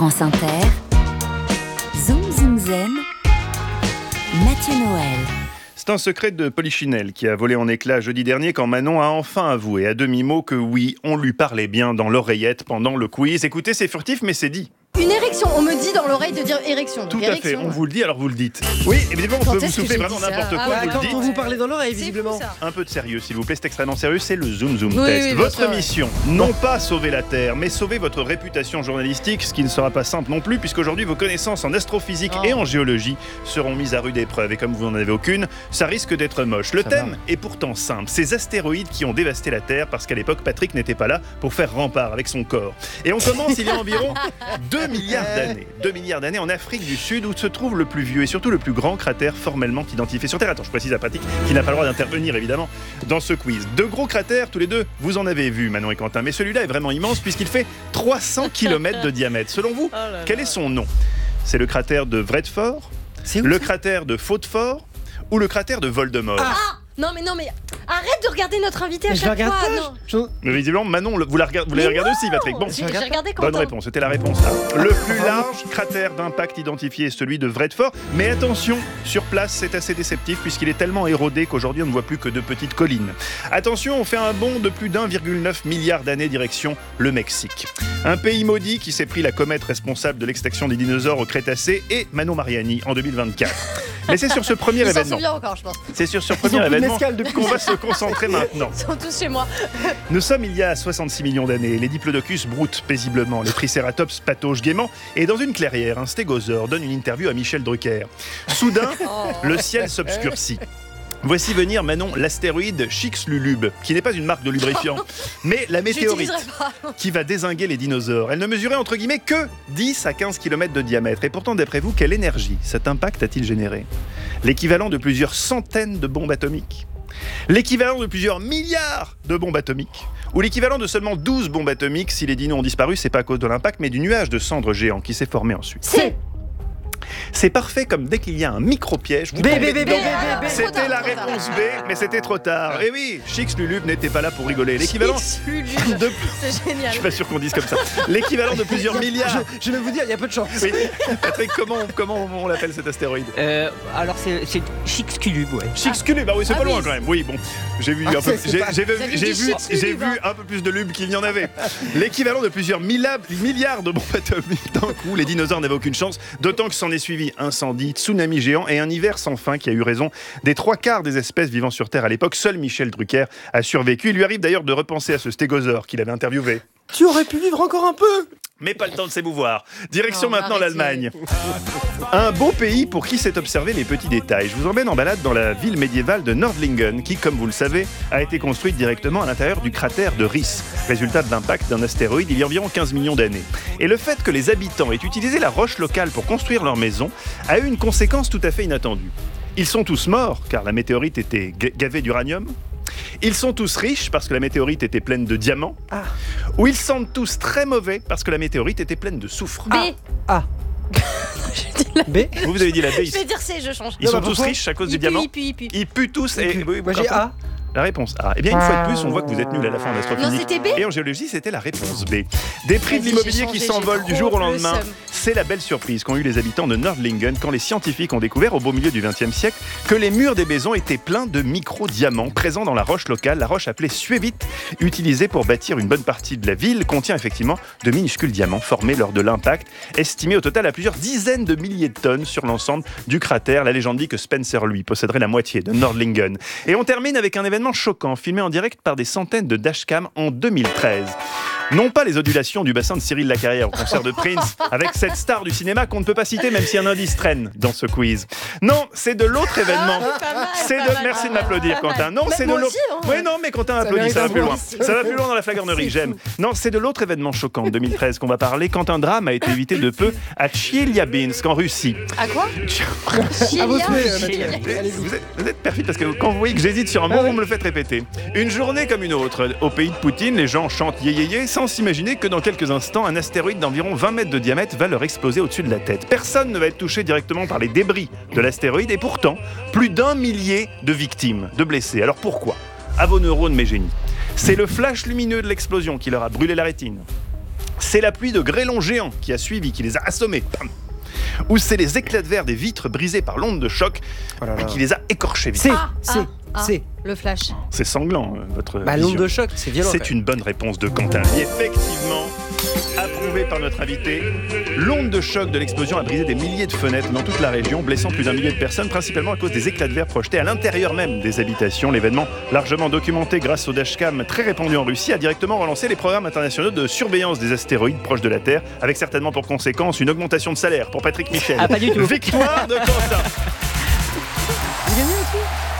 France Inter, Zoom Zoom Zen, Mathieu Noël. C'est un secret de Polichinelle qui a volé en éclats jeudi dernier quand Manon a enfin avoué à demi-mot que oui, on lui parlait bien dans l'oreillette pendant le quiz. Écoutez, c'est furtif mais c'est dit. Une érection, on me dit dans l'oreille de dire érection. Tout donc à érection. fait, on vous le dit, alors vous le dites. Oui, évidemment, on peut vous souffler vraiment n'importe quoi, vous le Quand dites. on vous parlait dans l'oreille, C'est visiblement. fou, ça. Un peu de sérieux, s'il vous plaît, c'est extrêmement sérieux, c'est le Zoom Zoom Oui, Test. oui, bien Votre sûr, ouais. mission, non pas sauver la Terre, mais sauver votre réputation journalistique, ce qui ne sera pas simple non plus, puisqu'aujourd'hui vos connaissances en astrophysique et en géologie seront mises à rude épreuve. Et comme vous n'en avez aucune, ça risque d'être moche. Le thème est pourtant simple, ces astéroïdes qui ont dévasté la Terre, parce qu'à l'époque, Patrick n'était pas là pour faire rempart avec son corps. Et on commence il y a environ 2 milliards d'années. 2 milliards d'années en Afrique du Sud, où se trouve le plus vieux et surtout le plus grand cratère formellement identifié sur Terre. Attends, je précise à Patrick qu'il n'a pas le droit d'intervenir évidemment dans ce quiz. 2 gros cratères, tous les deux, vous en avez vu, Manon et Quentin, mais celui-là est vraiment immense puisqu'il fait 300 km de diamètre. Selon vous, quel est son nom? C'est le cratère de Vredefort, le cratère de Fautefort ou le cratère de Voldemort? Non mais arrête de regarder notre invité à Mais je la chaque fois. regarde Non. Mais visiblement, Manon, vous l'avez regardé aussi, Patrick. Bon, J'ai regardé bonne Quentin. réponse, c'était la réponse là. Le plus large cratère d'impact identifié est celui de Vredefort. Mais attention, sur place, c'est assez déceptif puisqu'il est tellement érodé qu'aujourd'hui on ne voit plus que de petites collines. Attention, on fait un bond de plus d'1,9 milliard d'années direction le Mexique. Un pays maudit qui s'est pris la comète responsable de l'extinction des dinosaures au Crétacé et Manon Mariani en 2024. Mais c'est sur ce premier Ils s'en événement. souviennent encore, je pense. C'est sur ce Ils ont premier plus de événement mescal depuis. qu'on va se concentrer maintenant. Ils sont tous chez moi. Nous sommes il y a 66 millions d'années. Les diplodocus broutent paisiblement, les tricératops pataugent gaiement, et dans une clairière, un stégosaure donne une interview à Michel Drucker. Soudain, le ciel s'obscurcit. Voici venir, Manon, l'astéroïde Chicxulub, qui n'est pas une marque de lubrifiant, mais la météorite J'utiliserai pas. qui va dézinguer les dinosaures. Elle ne mesurait entre guillemets que 10 à 15 km de diamètre. Et pourtant, d'après vous, quelle énergie cet impact a-t-il généré? L'équivalent de plusieurs centaines de bombes atomiques? L'équivalent de plusieurs milliards de bombes atomiques? Ou l'équivalent de seulement 12 bombes atomiques si les dinos ont disparu, c'est pas à cause de l'impact, mais du nuage de cendres géants qui s'est formé ensuite. C'est parfait comme dès qu'il y a un micro-piège. vous tombez dedans. C'était la réponse B, mais c'était trop tard. Et oui, Chicxulub n'était pas là pour rigoler. L'équivalent de... C'est génial. Je suis pas sûr qu'on dise comme ça. L'équivalent de plusieurs milliards. Je vais vous dire, il y a peu de chance. Oui. Patrick, comment on l'appelle cet astéroïde? Alors c'est Chicxulub, ouais. Chicxulub, ah oui, c'est Ah pas oui, loin quand même. Oui, bon, j'ai vu un peu, c'est pas- j'ai vu Chicxulub, un peu plus de lube qu'il n'y en avait. L'équivalent de plusieurs milliards de bombes atomiques d'un coup. Les dinosaures n'avaient aucune chance, d'autant que s'en est suivi incendie, tsunami géant et un hiver sans fin qui a eu raison des 3/4 des espèces vivant sur Terre à l'époque. Seul Michel Drucker a survécu. Il lui arrive d'ailleurs de repenser à ce stégosaure qu'il avait interviewé. Tu aurais pu vivre encore un peu. Mais pas le temps de s'émouvoir. Direction Non, maintenant arrêtez. l'Allemagne. Un beau pays pour qui sait observer les petits détails. Je vous emmène en balade dans la ville médiévale de Nordlingen, qui, comme vous le savez, a été construite directement à l'intérieur du cratère de Ris, résultat de l'impact d'un astéroïde il y a environ 15 millions d'années. Et le fait que les habitants aient utilisé la roche locale pour construire leur maison a eu une conséquence tout à fait inattendue. Ils sont tous morts, car la météorite était gavée d'uranium. Ils sont tous riches parce que la météorite était pleine de diamants. Ou ils sentent tous très mauvais parce que la météorite était pleine de soufre. B. B. Vous avez dit la B. Je vais dire C, je change. Ils Non, sont bah, tous pourquoi riches à cause du Il diamant. pue. Ils puent tous. Et oui, Moi j'ai A. la réponse A. Eh bien, une fois de plus, on voit que vous êtes nuls à la fin en Non, astrophysique. c'était B. Et en géologie, c'était la réponse B. Des prix de Vas-y, l'immobilier j'ai qui changé, s'envolent j'ai du jour au trop le lendemain. seum. C'est la belle surprise qu'ont eu les habitants de Nordlingen quand les scientifiques ont découvert au beau milieu du XXe siècle que les murs des maisons étaient pleins de micro-diamants présents dans la roche locale. La roche appelée suévite, utilisée pour bâtir une bonne partie de la ville, contient effectivement de minuscules diamants formés lors de l'impact, estimés au total à plusieurs dizaines de milliers de tonnes sur l'ensemble du cratère. La légende dit que Spencer, lui, posséderait la moitié de Nordlingen. Et on termine avec un événement choquant, filmé en direct par des centaines de dashcams en 2013. Non pas les ondulations du bassin de Cyril Lacarrière au concert de Prince, avec cette star du cinéma qu'on ne peut pas citer même si un indice traîne dans ce quiz. Non, c'est de l'autre événement. Merci de m'applaudir, Quentin. Non, c'est de moi l'autre. aussi, hein. Oui, non, mais Quentin applaudit, ça va mérite plus un loin. point. Ça va plus loin dans la flagornerie, j'aime. Non, c'est de l'autre événement choquant de 2013 qu'on va parler quand un drame a été évité de peu à Tcheliabinsk en Russie. À quoi? À vos souhaits, Chilian. Mathieu. Allez-y. Vous êtes perfide parce que quand vous voyez que j'hésite sur un mot, vous me le faites répéter. Une journée comme une autre. Au pays de Poutine, les gens chantent yé yé yé sans s'imaginer que dans quelques instants, un astéroïde d'environ 20 mètres de diamètre va leur exploser au-dessus de la tête. Personne ne va être touché directement par les débris de l'astéroïde et pourtant, plus d'1 millier de victimes, de blessés. Alors pourquoi? À vos neurones, mes génies. C'est le flash lumineux de l'explosion qui leur a brûlé la rétine. C'est C'est la pluie de grêlons géants qui a suivi, qui les a assommés. Bam. Ou c'est les éclats de verre des vitres brisées par l'onde de choc qui les a écorchés. C'est Le flash. C'est sanglant, votre l'onde vision. de choc, c'est violent. C'est une bonne réponse de Quentin. Et effectivement, approuvé par notre invité, l'onde de choc de l'explosion a brisé des milliers de fenêtres dans toute la région, blessant plus d'un millier de personnes, principalement à cause des éclats de verre projetés à l'intérieur même des habitations. L'événement, largement documenté grâce au dashcam très répandu en Russie, a directement relancé les programmes internationaux de surveillance des astéroïdes proches de la Terre, avec certainement pour conséquence une augmentation de salaire pour Patrick Michel. Ah, pas du tout. Victoire de Quentin. Vous gagnez aussi.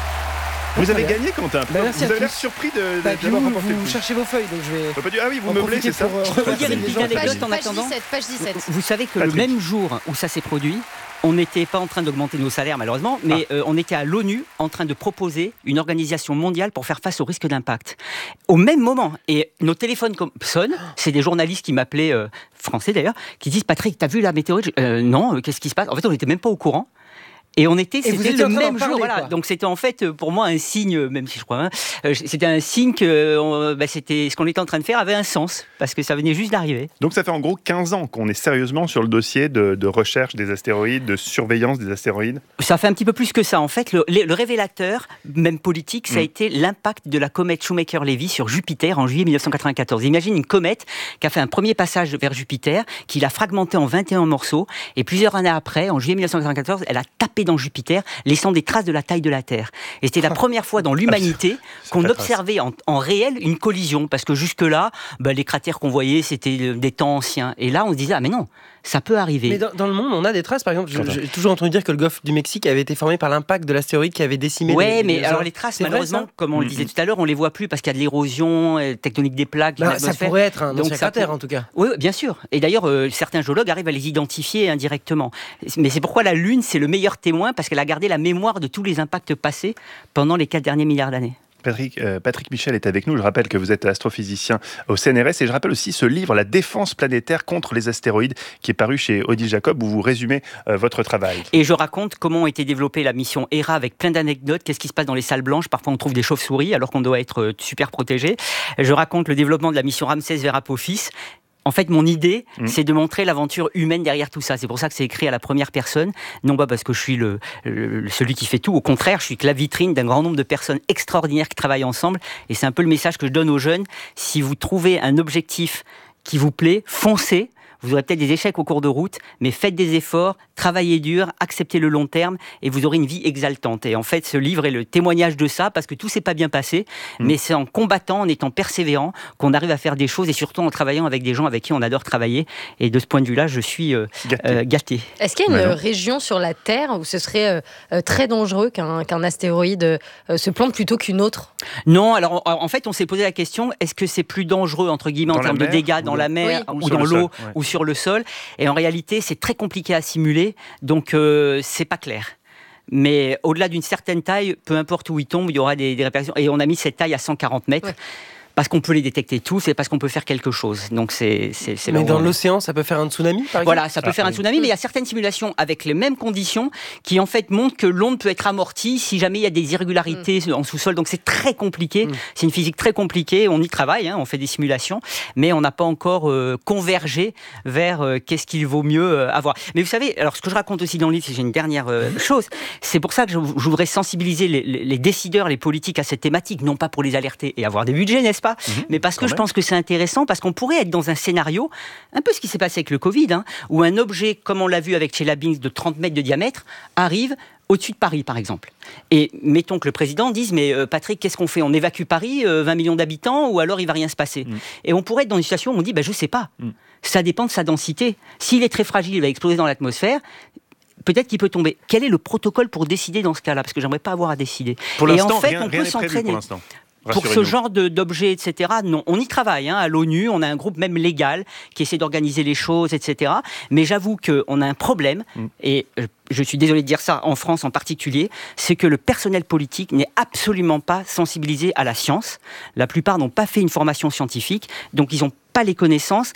Vous avez gagné, Quentin. Merci vous à avez l'air tous. surpris Puis vous cherchez vos feuilles, donc je vais. Ah oui, vous en meublez, profiter c'est ça. pour, Je peux vous dire remercier une les petite gens. anecdote en Page attendant. 17, page 17. Vous savez que Patrick. le même jour où ça s'est produit, on n'était pas en train d'augmenter nos salaires malheureusement, mais on était à l'ONU en train de proposer une organisation mondiale pour faire face au risque d'impact. Au même moment, et nos téléphones sonnent, c'est des journalistes qui m'appelaient, français d'ailleurs, qui disent « Patrick, t'as vu la météorite ?» Non, qu'est-ce qui se passe ? En fait, on n'était même pas au courant. Et vous c'était étiez le en train d'en même parler, jour, voilà. quoi. Donc c'était en fait pour moi un signe, même si je crois, c'était un signe que c'était ce qu'on était en train de faire avait un sens parce que ça venait juste d'arriver. Donc ça fait en gros 15 ans qu'on est sérieusement sur le dossier de recherche des astéroïdes, de surveillance des astéroïdes. Ça fait un petit peu plus que ça. En fait, le révélateur, même politique, ça a été l'impact de la comète Shoemaker-Levy sur Jupiter en juillet 1994. Imagine une comète qui a fait un premier passage vers Jupiter, qui l'a fragmenté en 21 morceaux, et plusieurs années après, en juillet 1994, elle a tapé dans Jupiter, laissant des traces de la taille de la Terre. Et c'était la première fois dans l'humanité qu'on la trace. observait en réel une collision, parce que jusque-là, les cratères qu'on voyait, c'était des temps anciens. Et là, on se disait, ah mais non, ça peut arriver. Mais dans le monde, on a des traces. Par exemple, j'ai toujours entendu dire que le golfe du Mexique avait été formé par l'impact de l'astéroïde qui avait décimé. Ouais, mais dinosaures. alors les traces, C'est vrai, malheureusement, ça comme on le disait tout à l'heure, on les voit plus parce qu'il y a de l'érosion tectonique des plaques. Bah, ça pourrait être un Donc ancien ça cratère, pour- en tout cas. Oui, bien sûr. Et d'ailleurs, certains géologues arrivent à les identifier indirectement. Mais c'est pourquoi la Lune, c'est le meilleur témoin, parce qu'elle a gardé la mémoire de tous les impacts passés pendant les 4 derniers milliards d'années. Patrick Michel est avec nous. Je rappelle que vous êtes astrophysicien au CNRS et je rappelle aussi ce livre, La défense planétaire contre les astéroïdes, qui est paru chez Odile Jacob, où vous résumez votre travail. Et je raconte comment a été développée la mission Hera avec plein d'anecdotes. Qu'est-ce qui se passe dans les salles blanches ? Parfois, on trouve des chauves-souris alors qu'on doit être super protégé. Je raconte le développement de la mission Ramsès vers Apophis. En fait, mon idée, c'est de montrer l'aventure humaine derrière tout ça. C'est pour ça que c'est écrit à la première personne, non pas parce que je suis celui qui fait tout. Au contraire, je suis que la vitrine d'un grand nombre de personnes extraordinaires qui travaillent ensemble. Et c'est un peu le message que je donne aux jeunes. Si vous trouvez un objectif qui vous plaît, foncez. Vous aurez peut-être des échecs au cours de route, mais faites des efforts, travaillez dur, acceptez le long terme et vous aurez une vie exaltante. Et en fait, ce livre est le témoignage de ça, parce que tout s'est pas bien passé, mais c'est en combattant, en étant persévérant, qu'on arrive à faire des choses, et surtout en travaillant avec des gens avec qui on adore travailler. Et de ce point de vue-là, je suis gâté. Est-ce qu'il y a une Ouais, non. région sur la Terre où ce serait très dangereux qu'un astéroïde se plante plutôt qu'une autre ? Non, alors en fait, on s'est posé la question, est-ce que c'est plus dangereux, entre guillemets, Dans en la termes de mer, dégâts dans la mer, Oui. ou Sur dans le l'eau, sol, ouais. ou sur le sol? Et en réalité, c'est très compliqué à simuler, donc c'est pas clair. Mais au-delà d'une certaine taille, peu importe où il tombe, il y aura des répercussions. Et on a mis cette taille à 140 mètres. Ouais. Parce qu'on peut les détecter tous et parce qu'on peut faire quelque chose. Donc c'est là Mais où dans on est. l'océan, ça peut faire un tsunami, par exemple. Voilà, ça peut faire un oui. tsunami, mais il y a certaines simulations avec les mêmes conditions qui en fait montrent que l'onde peut être amortie si jamais il y a des irrégularités en sous-sol. Donc c'est très compliqué, c'est une physique très compliquée, on y travaille, on fait des simulations, mais on n'a pas encore convergé vers qu'est-ce qu'il vaut mieux avoir. Mais vous savez, alors ce que je raconte aussi dans le livre, c'est j'ai une dernière chose, c'est pour ça que je voudrais sensibiliser les décideurs, les politiques à cette thématique, non pas pour les alerter et avoir des budgets, n'est-ce pas, mais parce que je pense que c'est intéressant, parce qu'on pourrait être dans un scénario, un peu ce qui s'est passé avec le Covid, où un objet, comme on l'a vu avec Chelyabinsk, de 30 mètres de diamètre, arrive au-dessus de Paris, par exemple. Et mettons que le président dise, mais Patrick, qu'est-ce qu'on fait ? On évacue Paris, 20 millions d'habitants, ou alors il va rien se passer ? Et on pourrait être dans une situation où on dit, je sais pas. Ça dépend de sa densité. S'il est très fragile, il va exploser dans l'atmosphère. Peut-être qu'il peut tomber. Quel est le protocole pour décider dans ce cas-là ? Parce que j'aimerais pas avoir à décider. Pour Et l'instant, en fait, rien on peut n'est prévu s'entraîner. pour l'instant. Pour ce Rassurez-nous. genre d'objets, etc., non. On y travaille, à l'ONU, on a un groupe même légal qui essaie d'organiser les choses, etc. Mais j'avoue qu'on a un problème, et je suis désolé de dire ça, en France en particulier, c'est que le personnel politique n'est absolument pas sensibilisé à la science. La plupart n'ont pas fait une formation scientifique, donc ils n'ont pas les connaissances.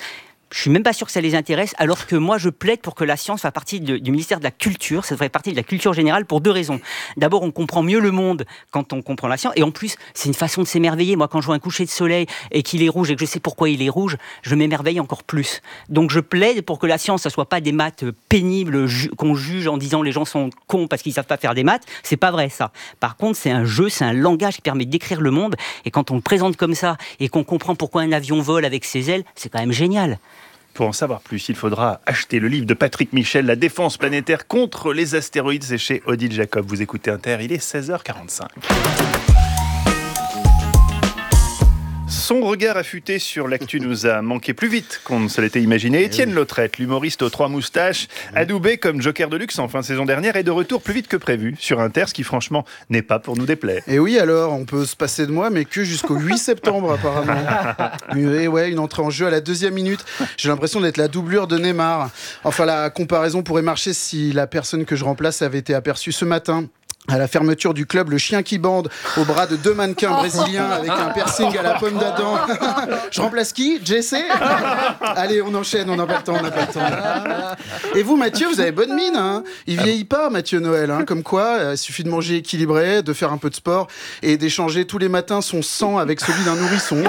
Je suis même pas sûr que ça les intéresse, alors que moi je plaide pour que la science fasse partie du ministère de la Culture, ça ferait partie de la culture générale pour 2 raisons. D'abord, on comprend mieux le monde quand on comprend la science, et en plus, c'est une façon de s'émerveiller. Moi, quand je vois un coucher de soleil et qu'il est rouge et que je sais pourquoi il est rouge, je m'émerveille encore plus. Donc je plaide pour que la science, ça soit pas des maths pénibles qu'on juge en disant les gens sont cons parce qu'ils savent pas faire des maths. C'est pas vrai ça. Par contre, c'est un jeu, c'est un langage qui permet d'écrire le monde, et quand on le présente comme ça et qu'on comprend pourquoi un avion vole avec ses ailes, c'est quand même génial. Pour en savoir plus, il faudra acheter le livre de Patrick Michel, La défense planétaire contre les astéroïdes. C'est chez Odile Jacob. Vous écoutez Inter, il est 16h45. Son regard affûté sur l'actu nous a manqué plus vite qu'on ne se l'était imaginé. Étienne Lautrette, l'humoriste aux 3 moustaches, adoubé comme Joker de luxe en fin de saison dernière, est de retour plus vite que prévu sur Inter, ce qui franchement n'est pas pour nous déplaire. Et oui, alors, on peut se passer de moi, mais que jusqu'au 8 septembre apparemment. Et ouais, une entrée en jeu à la 2e minute. J'ai l'impression d'être la doublure de Neymar. Enfin, la comparaison pourrait marcher si la personne que je remplace avait été aperçue ce matin à la fermeture du club Le Chien qui bande, au bras de 2 mannequins brésiliens avec un piercing à la pomme d'Adam. Je remplace qui? Jesse? Allez, on enchaîne, on n'a pas le temps, Et vous, Mathieu, vous avez bonne mine, hein? Il vieillit pas, Mathieu Noël, hein? Comme quoi, il suffit de manger équilibré, de faire un peu de sport et d'échanger tous les matins son sang avec celui d'un nourrisson.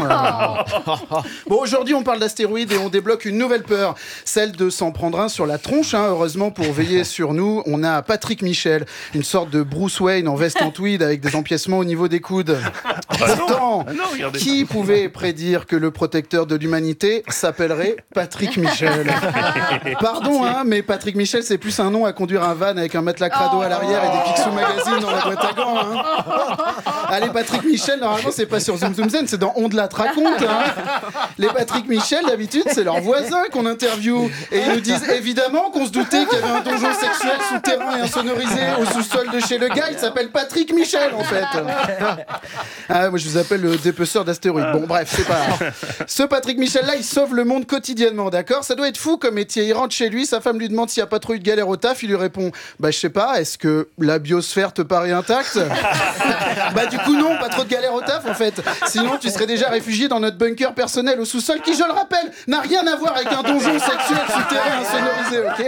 Bon, aujourd'hui, on parle d'astéroïdes et on débloque une nouvelle peur, celle de s'en prendre un sur la tronche, hein. Heureusement, pour veiller sur nous, on a Patrick Michel, une sorte de Bruce Wayne en veste en tweed avec des empiècements au niveau des coudes. Pourtant, qui pouvait prédire que le protecteur de l'humanité s'appellerait Patrick Michel? Pardon, hein, mais Patrick Michel, c'est plus un nom à conduire un van avec un matelas crado à l'arrière et des Picsou Magazine dans la boîte à gants. Hein. Allez, Patrick Michel, normalement, c'est pas sur Zoom Zoom Zen, c'est dans On de la raconte. Hein. Les Patrick Michel, d'habitude, c'est leurs voisins qu'on interviewe. Et ils nous disent évidemment qu'on se doutait qu'il y avait un donjon sexuel souterrain et insonorisé au sous-sol de chez le gars. Il s'appelle Patrick Michel, en fait. Moi, je vous appelle le dépeceur d'astéroïdes. Bon, bref, c'est pas grave. Ce Patrick Michel-là, il sauve le monde quotidiennement, d'accord? Ça doit être fou comme métier. Il rentre chez lui, sa femme lui demande s'il n'y a pas trop eu de galère au taf. Il lui répond, je sais pas, est-ce que la biosphère te paraît intacte? Du coup, non, pas trop de galère au taf, en fait. Sinon, tu serais déjà réfugié dans notre bunker personnel au sous-sol, qui, je le rappelle, n'a rien à voir avec un donjon sexuel souterrain insonorisé, ok?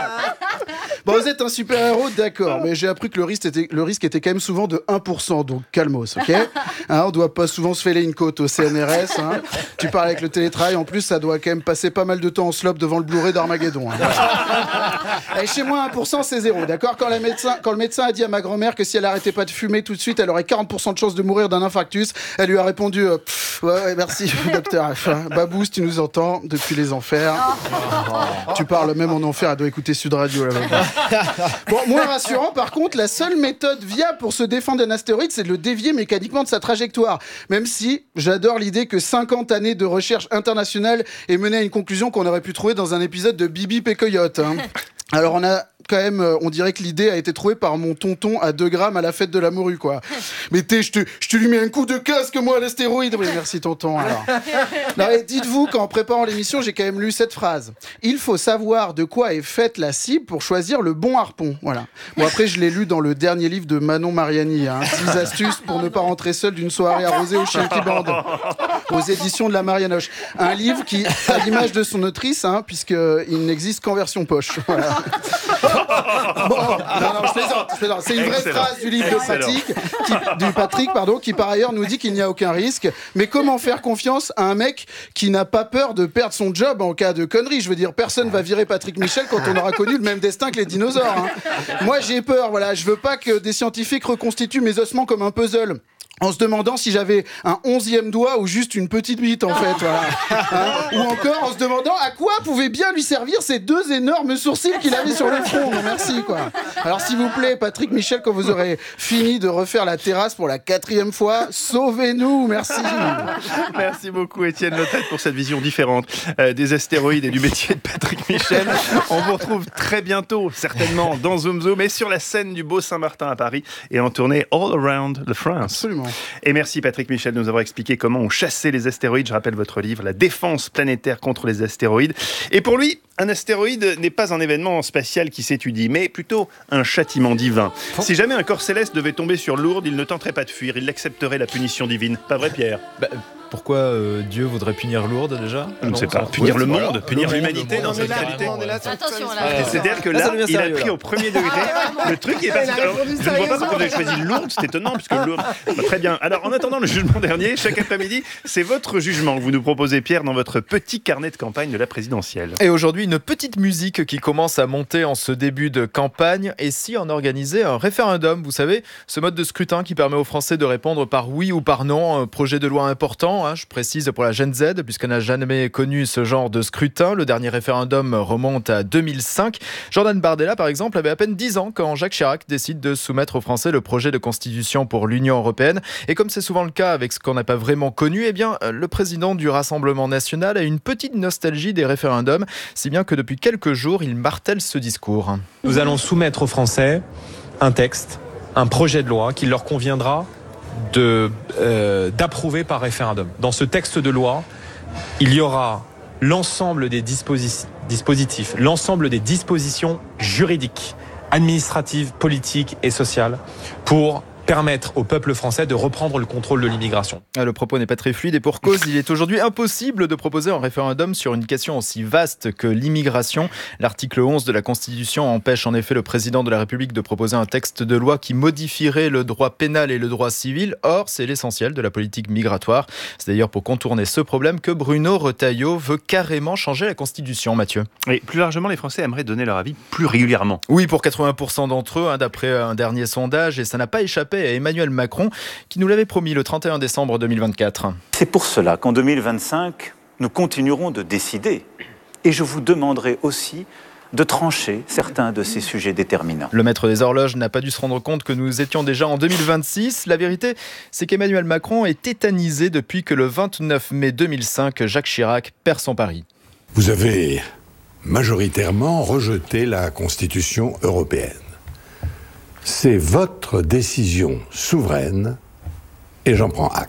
Bon, vous êtes un super-héros, d'accord, mais j'ai appris que le risque était quand même souvent de 1%, donc calmos, ok? On doit pas souvent se fêler une côte au CNRS, hein. Tu parles avec le télétravail, en plus, ça doit quand même passer pas mal de temps en slop devant le Blu-ray d'Armageddon. Hein. Et chez moi, 1%, c'est 0, d'accord? Quand le médecin a dit à ma grand-mère que si elle arrêtait pas de fumer tout de suite, elle aurait 40% de chances de mourir d'un infarctus, elle lui a répondu ouais, merci, docteur. Babou, si tu nous entends, depuis les enfers. Tu parles même en enfer, elle doit écouter Sud Radio, là. Bon, moins rassurant, par contre, la seule méthode viable pour se défendre d'un astéroïde, c'est de le dévier mécaniquement de sa trajectoire. Même si j'adore l'idée que 50 années de recherche internationale aient mené à une conclusion qu'on aurait pu trouver dans un épisode de Bibi Pécoyote. Hein. Alors on a quand même, on dirait que l'idée a été trouvée par mon tonton à 2 grammes à la fête de la morue, quoi. Mais je te lui mets un coup de casque, moi, à l'astéroïde. Oui, merci, tonton, alors. Non, mais dites-vous qu'en préparant l'émission, j'ai quand même lu cette phrase. Il faut savoir de quoi est faite la cible pour choisir le bon harpon. Voilà. Bon, après, je l'ai lu dans le dernier livre de Manon Mariani, hein. 10 astuces pour ne pas rentrer seul d'une soirée arrosée au chien qui bande. Aux éditions de la Marianoche. Un livre qui a l'image de son autrice, hein, puisqu'il n'existe qu'en version poche. Voilà. Bon, non, je plaisante. C'est une vraie phrase du livre de Patrick, qui par ailleurs nous dit qu'il n'y a aucun risque. Mais comment faire confiance à un mec qui n'a pas peur de perdre son job en cas de connerie? Je veux dire, personne va virer Patrick Michel quand on aura connu le même destin que les dinosaures. Hein. Moi, j'ai peur. Voilà, je veux pas que des scientifiques reconstituent mes ossements comme un puzzle. En se demandant si j'avais un 11e doigt ou juste une petite bite, en fait. Voilà. Hein, ou encore en se demandant à quoi pouvaient bien lui servir ces 2 énormes sourcils qu'il avait sur le front. Non, merci, quoi. Alors, s'il vous plaît, Patrick Michel, quand vous aurez fini de refaire la terrasse pour la 4e fois, sauvez-nous, merci. Merci beaucoup, Étienne Lautrette, pour cette vision différente des astéroïdes et du métier de Patrick Michel. On vous retrouve très bientôt, certainement, dans Zoom Zoom et sur la scène du Beau Saint-Martin à Paris et en tournée All Around the France. Absolument. Et merci Patrick Michel de nous avoir expliqué comment on chassait les astéroïdes. Je rappelle votre livre, La défense planétaire contre les astéroïdes. Et pour lui, un astéroïde n'est pas un événement spatial qui s'étudie, mais plutôt un châtiment divin. Si jamais un corps céleste devait tomber sur Lourdes, il ne tenterait pas de fuir, il accepterait la punition divine. Pas vrai, Pierre? pourquoi Dieu voudrait punir Lourdes déjà? Je ne sais pas. Punir le monde, punir l'humanité dans cette qualité. Attention, C'est-à-dire que là, il a pris au premier degré le truc qui est passé. Je ne vois pas pourquoi vous avez choisi Lourdes, c'est étonnant, puisque Lourdes. Très bien. Alors, en attendant le jugement dernier, chaque après-midi, c'est votre jugement que vous nous proposez, Pierre, dans votre petit carnet de campagne de la présidentielle. Et aujourd'hui, une petite musique qui commence à monter en ce début de campagne. Et si on organisait un référendum, vous savez, ce mode de scrutin qui permet aux Français de répondre par oui ou par non, un projet de loi important, je précise pour la Gen Z, puisqu'on n'a jamais connu ce genre de scrutin. Le dernier référendum remonte à 2005. Jordan Bardella, par exemple, avait à peine 10 ans quand Jacques Chirac décide de soumettre aux Français le projet de constitution pour l'Union européenne. Et comme c'est souvent le cas avec ce qu'on n'a pas vraiment connu, eh bien, le président du Rassemblement national a une petite nostalgie des référendums, si bien que depuis quelques jours, il martèle ce discours. Nous allons soumettre aux Français un texte, un projet de loi qu'il leur conviendra d'approuver par référendum. Dans ce texte de loi, il y aura l'ensemble des dispositifs, l'ensemble des dispositions juridiques, administratives, politiques et sociales pour permettre au peuple français de reprendre le contrôle de l'immigration. Le propos n'est pas très fluide et pour cause, il est aujourd'hui impossible de proposer un référendum sur une question aussi vaste que l'immigration. L'article 11 de la Constitution empêche en effet le président de la République de proposer un texte de loi qui modifierait le droit pénal et le droit civil. Or, c'est l'essentiel de la politique migratoire. C'est d'ailleurs pour contourner ce problème que Bruno Retailleau veut carrément changer la Constitution, Mathieu. Et plus largement, les Français aimeraient donner leur avis plus régulièrement. Oui, pour 80% d'entre eux, d'après un dernier sondage, et ça n'a pas échappé à Emmanuel Macron, qui nous l'avait promis le 31 décembre 2024. C'est pour cela qu'en 2025, nous continuerons de décider. Et je vous demanderai aussi de trancher certains de ces sujets déterminants. Le maître des horloges n'a pas dû se rendre compte que nous étions déjà en 2026. La vérité, c'est qu'Emmanuel Macron est tétanisé depuis que le 29 mai 2005, Jacques Chirac perd son pari. Vous avez majoritairement rejeté la Constitution européenne. C'est votre décision souveraine et j'en prends acte.